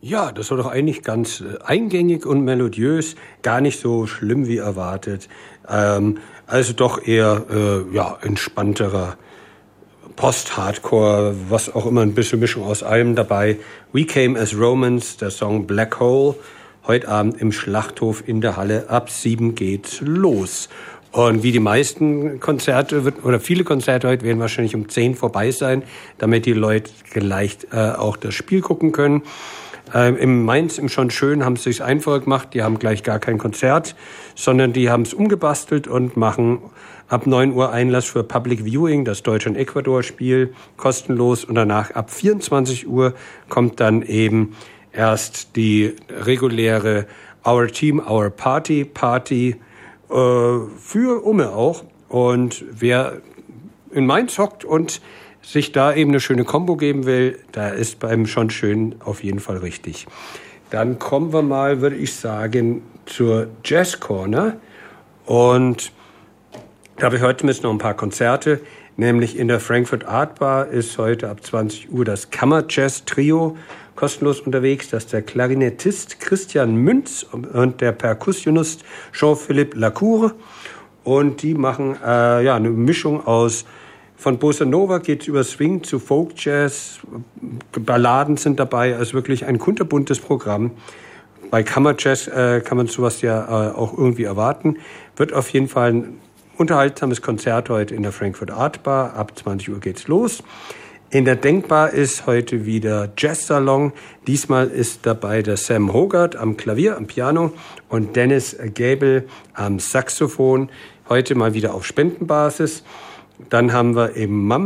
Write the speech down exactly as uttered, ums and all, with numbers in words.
Ja, das war doch eigentlich ganz äh, eingängig und melodiös, gar nicht so schlimm wie erwartet. Ähm, also doch eher äh, ja entspannterer Post-Hardcore, was auch immer, ein bisschen Mischung aus allem dabei. We Came as Romans, der Song Black Hole. Heute Abend im Schlachthof in der Halle. Ab sieben geht's los. Und wie die meisten Konzerte wird, oder viele Konzerte heute werden wahrscheinlich um zehn vorbei sein, damit die Leute vielleicht äh, auch das Spiel gucken können. Ähm, Im Mainz, im Schon Schön, haben sie es einfacher gemacht. Die haben gleich gar kein Konzert, sondern die haben es umgebastelt und machen ab neun Uhr Einlass für Public Viewing, das Deutschland-Ecuador-Spiel, kostenlos. Und danach ab vierundzwanzig Uhr kommt dann eben erst die reguläre Our Team, Our Party, Party äh, für Umme auch. Und wer in Mainz hockt und sich da eben eine schöne Kombo geben will, da ist beim Schon Schön auf jeden Fall richtig. Dann kommen wir mal, würde ich sagen, zur Jazz Corner. Und da habe ich heute zumindest noch ein paar Konzerte, nämlich in der Frankfurt Art Bar ist heute ab zwanzig Uhr das Kammer Jazz Trio kostenlos unterwegs. Das ist der Klarinettist Christian Münz und der Perkussionist Jean-Philippe Lacour. Und die machen äh, ja eine Mischung aus, von Bossa Nova geht's über Swing zu Folk Jazz, Balladen sind dabei, also wirklich ein kunterbuntes Programm. Bei Kammerjazz äh, kann man sowas ja äh, auch irgendwie erwarten. Wird auf jeden Fall ein unterhaltsames Konzert heute in der Frankfurt Art Bar. Ab zwanzig Uhr geht's los. In der Denkbar ist heute wieder Jazzsalon. Diesmal ist dabei der Sam Hogarth am Klavier, am Piano und Dennis Gäbel am Saxophon. Heute mal wieder auf Spendenbasis. Dann haben wir eben Mam